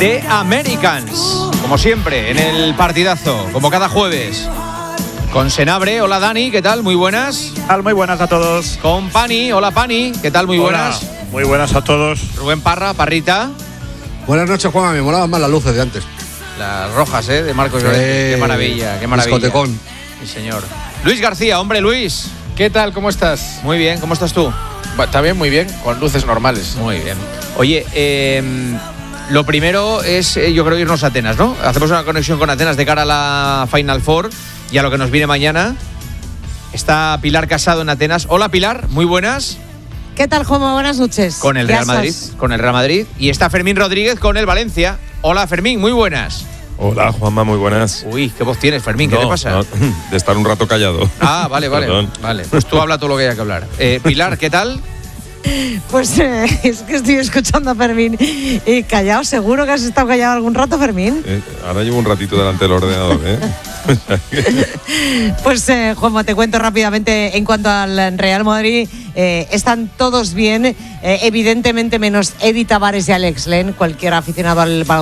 de Americans. Como siempre, en el partidazo, como cada jueves. Con Senabre, hola Dani, ¿qué tal? Muy buenas. Muy buenas a todos. Con Pani, hola Pani, ¿qué tal? Muy buenas. Muy buenas a todos. Rubén Parra, Parrita. Buenas noches, Juanma, me molaban más las luces de antes. Las rojas, de Marcos Llorente. Qué maravilla, qué maravilla. Discotecón. Sí, señor. Luis García, hombre, Luis. ¿Qué tal? ¿Cómo estás? Muy bien, ¿cómo estás tú? También muy bien, con luces normales. Muy bien. Oye, lo primero es, yo creo, irnos a Atenas, ¿no? Hacemos una conexión con Atenas de cara a la Final Four y a lo que nos viene mañana. Está Pilar Casado en Atenas. Hola, Pilar, muy buenas. ¿Qué tal, Juanma? Buenas noches. Con el Real Madrid. Con el Real Madrid. Y está Fermín Rodríguez con el Valencia. Hola, Fermín, muy buenas. Hola, Juanma, muy buenas. Uy, ¿qué voz tienes, Fermín? ¿Qué te pasa? No, de estar un rato callado. Ah, vale. Vale, pues tú habla todo lo que haya que hablar. Pilar, ¿qué tal? Pues es que estoy escuchando a Fermín y callado. ¿Seguro que has estado callado algún rato, Fermín? Ahora llevo un ratito delante del ordenador, Pues, Juanma, te cuento rápidamente en cuanto al Real Madrid. Están todos bien, evidentemente menos Edi Tavares y Alex Len. Cualquier aficionado al baloncesto